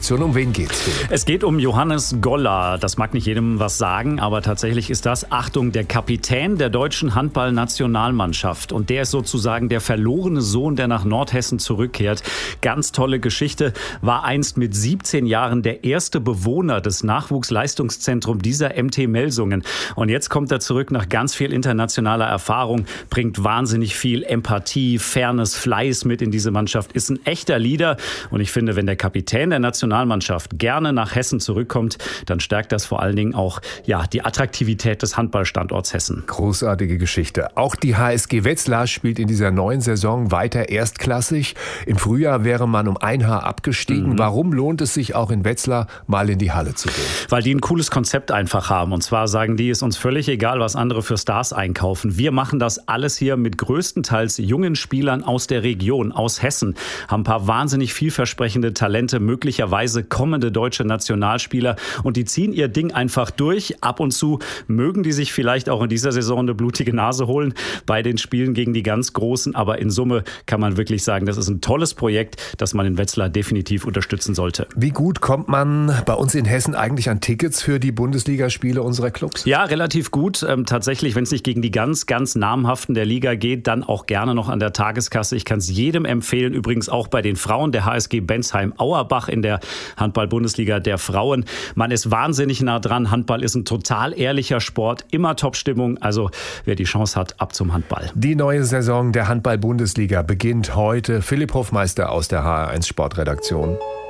Sportredaktion. Um wen geht's, Philipp? Es geht um Johannes Goller. Das mag nicht jedem was sagen, aber tatsächlich ist das, Achtung, der Kapitän der deutschen Handballnationalmannschaft. Und der ist sozusagen der verlorene Sohn, der nach Nordhessen zurückkehrt. Ganz tolle Geschichte. War einst mit 17 Jahren der erste Bewohner des Nachwuchsleistungszentrums dieser MT Melsungen. Und jetzt kommt er zurück nach ganz viel internationaler Erfahrung, bringt wahnsinnig viel Empathie, Fairness, Fleiß mit in diese Mannschaft, ist ein echter Leader. Und ich finde, wenn der Kapitän der Nationalmannschaft gerne nach Hessen zurückkommt, dann stärkt das vor allen Dingen auch die Attraktivität des Handballstandorts Hessen. Großartige Geschichte. Auch die HSG Wetzlar spielt in dieser neuen Saison weiter erstklassig. Im Frühjahr wäre man um ein Haar abgestiegen. Warum lohnt es sich auch in Wetzlar mal in die Halle zu gehen? Weil die ein cooles Konzept einfach haben. Und zwar sagen die, ist uns völlig egal, was andere für Stars einkaufen. Wir machen das alles hier mit größtenteils jungen Spielern aus der Region, aus Hessen. Haben ein paar wahnsinnig vielversprechende Talente, möglicherweise kommende deutsche Nationalspieler. Und die ziehen ihr Ding einfach durch. Ab und zu mögen die sich vielleicht auch in dieser Saison eine blutige Nase holen bei den Spielen gegen die ganz Großen. Aber in Summe kann man wirklich sagen, das ist ein tolles Projekt, das man in Wetzlar definitiv unterstützen sollte. Wie gut kommt man bei uns in Hessen eigentlich an Tickets für die Bundesligaspiele unserer Clubs? Ja, relativ gut. Tatsächlich, wenn es nicht gegen die ganz, ganz namhaften der Liga geht, dann auch gerne noch an der Tageskasse. Ich kann es jedem empfehlen, übrigens auch bei den Frauen der HSG Bensheim-Auerbach in der Handball-Bundesliga der Frauen. Man ist wahnsinnig nah dran. Handball ist ein total ehrlicher Sport, immer Top-Stimmung. Also wer die Chance hat, ab zum Handball. Die neue Saison der Handball-Bundesliga beginnt heute. Philipp Hofmeister aus der HR1 Sportredaktion.